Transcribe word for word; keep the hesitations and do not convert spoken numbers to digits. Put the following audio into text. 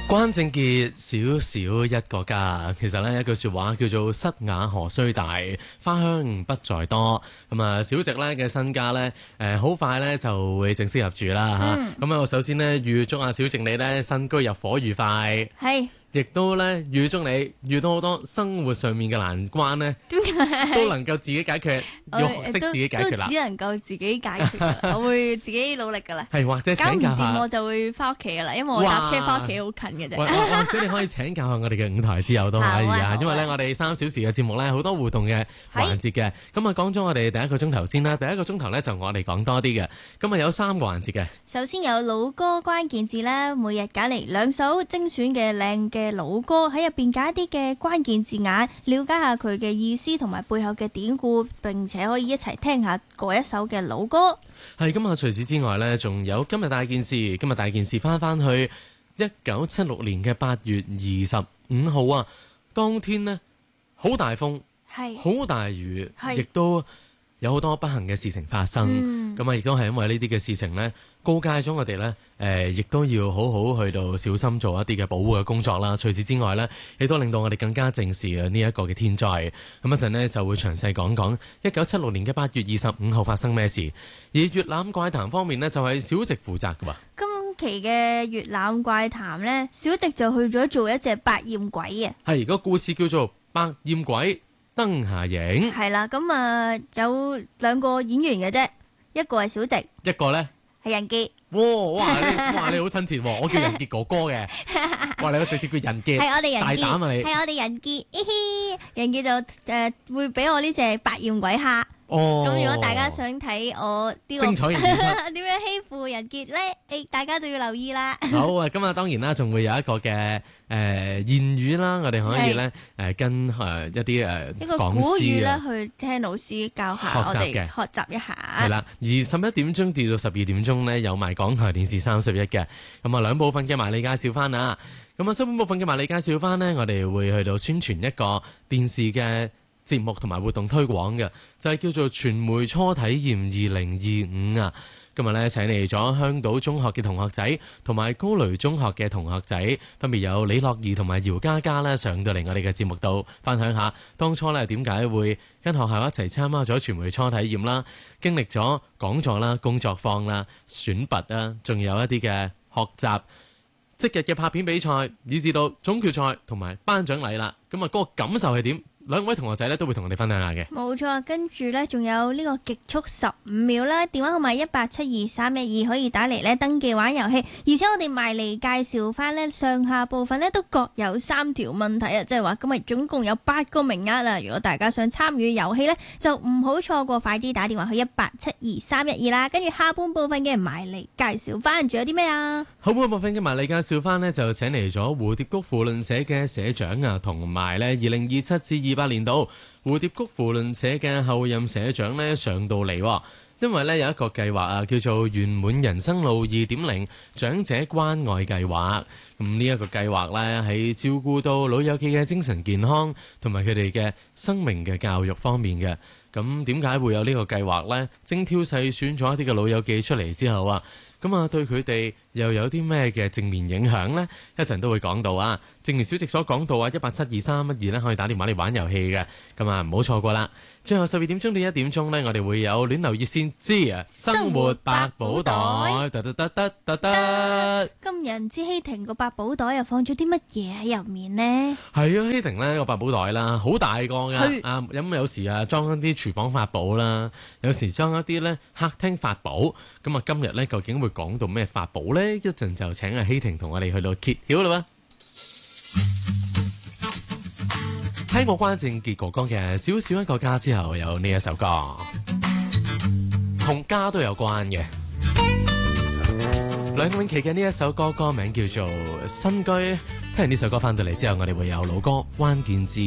關正傑小小一個家，其實呢一句說話叫做室雅何須大，花香不在多。咁啊，小植呢嘅新家呢，誒好快呢就會正式入住啦吓。咁啊、嗯，我首先呢預祝阿小植你呢新居入伙愉快。係。亦都咧預祝你遇到好多生活上面嘅難關咧，都能夠自己解決，要學識自己解決啦。 都只能夠自己解決，我會自己努力噶啦。 係或者請教下， 搞唔掂我就會翻屋企噶啦，因為我搭車翻屋企好近嘅啫。 或者你可以請教下我哋嘅五台之友都可以啊，因為咧我哋三小時嘅節目咧好多互動嘅環節嘅。咁啊講咗我哋第一個鐘頭先啦，第一個鐘頭咧就我哋講多啲嘅。咁啊有三個環節嘅。 首先有老歌關鍵字啦，每日揀嚟兩首精選嘅靚嘅老歌，喺入邊揀一啲嘅關鍵字眼，了解下佢嘅意思同埋背後嘅典故，並且可以一齊聽下嗰一首嘅老歌。 係咁啊！除此之外呢，仲有今日大件事。今日大件事翻翻去一九七六年嘅八月二十五號啊，當天呢，好大風，係好大雨，亦都有好多不幸嘅事情發生。咁啊、嗯，亦都係因為呢啲嘅事情呢，告誡咗我哋呢，誒、呃，亦都要好好去到小心做一啲嘅保護嘅工作啦。除此之外呢，亦都令到我哋更加正視呢一個嘅天災。咁一陣呢，就會詳細講講一九七六年嘅八月二十五號發生咩事。而粵覽怪談方面呢，就係、是、小植負責㗎嘛。 今期嘅粵覽怪談呢，小植就去咗做一隻百厭鬼嘅。係， 個故事叫做《百厭鬼燈下影》。 係啦，咁啊有兩個演員嘅啫，一個係小植，一個呢係仁傑。 哇哇你哇你好親切喎，我叫仁傑哥哥嘅。哇你好直接叫仁傑， 係我哋仁傑， 大膽啊你， 係我哋仁傑，嘻嘻，仁傑就誒、呃、會俾我呢隻百厭鬼蝦。 哦， 咁如果大家想睇我啲精彩嘅演出點樣欺負仁傑咧，誒大家就要留意啦。 好啊，咁啊當然啦，仲會有一個嘅誒、呃、言語啦，我哋可以咧誒、呃、跟誒、呃、一啲誒一個古語啦，去聽老師教下我哋學習一下。 係啦，而十一點鐘至到十二點鐘咧，有埋港台電視三十一嘅，咁啊兩部分嘅埋你介紹翻啊，咁啊新部分嘅埋你介紹翻呢，我哋會去到宣傳一個電視嘅節目同埋活動推廣嘅，就係、是、叫做傳媒初體驗二零二五啊！今日咧請嚟咗香島中學嘅同學仔同埋高雷中學嘅同學仔，分別有李樂儀同埋姚嘉嘉咧上到嚟我哋嘅節目度，分享下當初咧點解會跟學校一齊參加咗傳媒初體驗啦，經歷咗講座啦、工作坊啦、選拔啦，仲有一啲嘅學習、即日嘅拍片比賽，以至到總決賽同埋頒獎禮啦。咁啊，嗰個感受係點？兩位同學仔咧都會同我哋分享下嘅。冇錯，跟住咧仲有呢個極速十五秒啦，電話號碼一八七二三一二可以打嚟咧登記玩遊戲，而且我哋埋嚟介紹翻呢上下部分呢都各有三條問題啊，即係話今日總共有八個名額啦。如果大家想參與遊戲呢，就唔好錯過，快啲打電話去一八七二三一二啦。跟住下半部分嘅埋嚟介紹翻，仲有啲咩啊？ 好，半部分嘅埋嚟介紹翻呢，就請嚟咗蝴蝶谷扶輪社嘅社長啊，同埋呢二零二七至二八年度蝴蝶谷扶輪社嘅後任社長呢上到嚟，因為呢有一個計劃啊，叫做圓滿人生路二點零長者關愛計劃。咁呢一個計劃呢，喺照顧到老友記嘅精神健康同埋佢哋嘅生命嘅教育方面嘅。咁點解會有呢個計劃呢？精挑細選咗一啲嘅老友記出嚟之後啊，咁啊對佢哋又有啲咩嘅正面影響呢？一陣都會講到啊。正如小植所講到啊，一八七二三一二咧可以打電話嚟玩遊戲嘅，咁啊唔好錯過啦。最後十二點鐘到一點鐘呢，我哋會有暖流熱線之啊生活百寶袋，得得得得得得。 今日唔知希婷個百寶袋又放咗啲乜嘢喺入面呢？ 係啊，希婷呢個百寶袋啦，好大個噶啊，咁有時啊裝一啲廚房法寶啦，有時裝一啲咧客廳法寶。咁啊今日呢，究竟會講到咩法寶呢？一陣就請阿希婷同我哋去到揭曉啦。喺我關正傑哥哥嘅小小一個家之後，有呢一首歌，同家都有關嘅。梁詠琪嘅呢一首歌歌名叫做《新居》。聽完呢首歌翻到嚟之後，我哋會有老歌關鍵字。